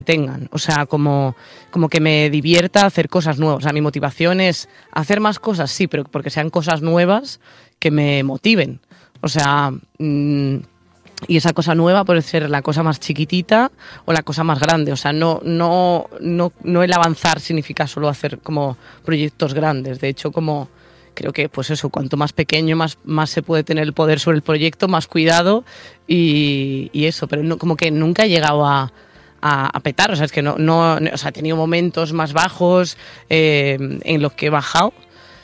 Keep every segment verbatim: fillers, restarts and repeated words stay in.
tengan, o sea, como, como que me divierta hacer cosas nuevas. O sea, mi motivación es hacer más cosas, sí, pero porque sean cosas nuevas que me motiven. O sea, mmm, y esa cosa nueva puede ser la cosa más chiquitita o la cosa más grande. O sea, no, no, no, no el avanzar significa solo hacer como proyectos grandes. De hecho, como creo que, pues eso, cuanto más pequeño, más, más se puede tener el poder sobre el proyecto, más cuidado y, y eso. Pero no, como que nunca he llegado a A, a petar, o sea, es que no, no, o sea, he tenido momentos más bajos eh, en los que he bajado,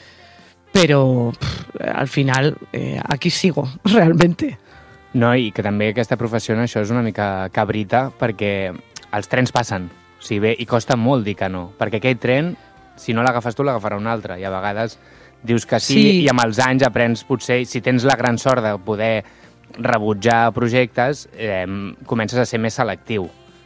pero pff, al final eh, aquí sigo, realmente. No, i que també aquesta professió, això és una mica cabrita, perquè els trens passen, o sigui, bé, i costa molt dir que no, perquè aquell tren, si no l'agafes tu, l'agafarà un altre, i a vegades dius que sí, sí, i amb els anys aprens, potser, si tens la gran sort de poder rebutjar projectes, eh, comences a ser més selectiu.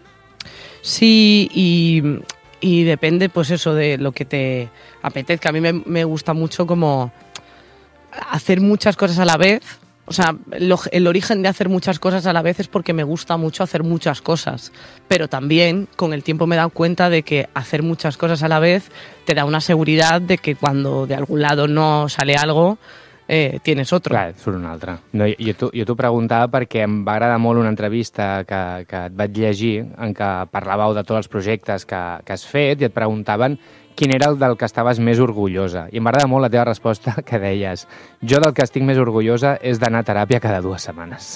Sí, y, y depende, pues eso, de lo que te apetezca. A mí me, me gusta mucho como hacer muchas cosas a la vez. O sea, lo, el origen de hacer muchas cosas a la vez es porque me gusta mucho hacer muchas cosas. Pero también, con el tiempo me he dado cuenta de que hacer muchas cosas a la vez te da una seguridad de que cuando de algún lado no sale algo, eh, tienes otro. Clar, surt un altre. No, jo jo t'ho preguntava perquè em va agradar molt una entrevista que, que et vaig llegir en què parlàveu de tots els projectes que, que has fet i et preguntaven quin era el del que estaves més orgullosa. I em va agradar molt la teva resposta, que deies: jo del que estic més orgullosa és d'anar a teràpia cada dues setmanes.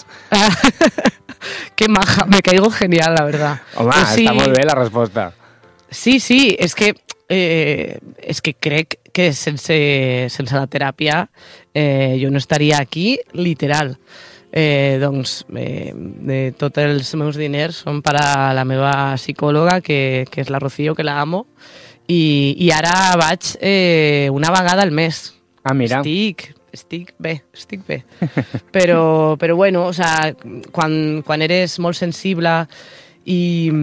Qué maja, me caigo genial, la verdad. Home, pues sí, està molt bé la resposta. Sí, sí, és que Eh, és que crec que sense, sense la teràpia eh, jo no estaria aquí, literal. Eh, doncs eh, de tots els meus diners són per a la meva psicòloga, que, que és la Rocío, que la amo, i, i ara vaig eh, una vegada al mes. Ah, mira. Estic, estic bé, estic bé. Però, però bueno, o sea, quan, quan eres molt sensible i,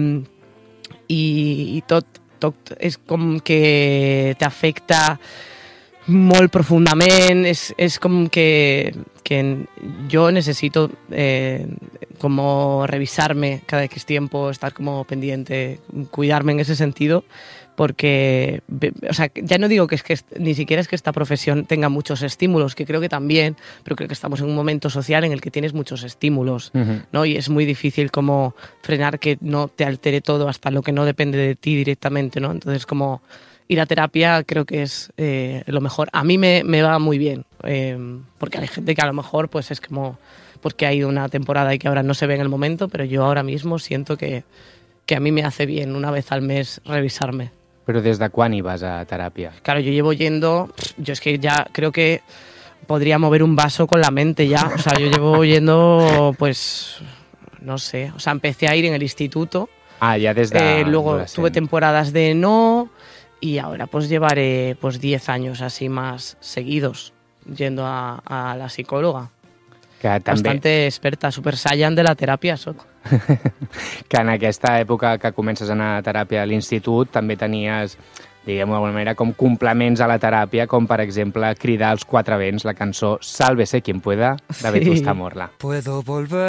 i, i tot és com que t'afecta molt profundament, és, és com que, que yo necesito eh, como revisarme cada X tiempo, estar como pendiente, cuidarme en ese sentido, porque, o sea, ya no digo que es que ni siquiera es que esta profesión tenga muchos estímulos, que creo que también, pero creo que estamos en un momento social en el que tienes muchos estímulos, uh-huh. ¿no? Y es muy difícil como frenar que no te altere todo hasta lo que no depende de ti directamente, ¿no? Entonces, como ir a terapia creo que es eh, lo mejor. A mí me, me va muy bien, eh, porque hay gente que a lo mejor pues es como porque ha ido una temporada y que ahora no se ve en el momento, pero yo ahora mismo siento que, que a mí me hace bien una vez al mes revisarme. Però des de quan hi vas a teràpia? Claro, yo llevo yendo, yo es que ya creo que podría mover un vaso con la mente ya, o sea, yo llevo yendo, pues, no sé, o sea, empecé a ir en el instituto. Ah, ya desde eh, luego tuve temporadas de no, y ahora pues llevaré pues diez años así más seguidos yendo a, a la psicòloga. Que també... Bastante experta, super saiyan de la teràpia soc. Que en aquesta època que comences a anar a teràpia a l'institut també tenies, diguem-ho d'alguna manera, com complements a la teràpia, com per exemple cridar als quatre vents la cançó Sálvese quien pueda, de Vetusta Morla. Puedo volver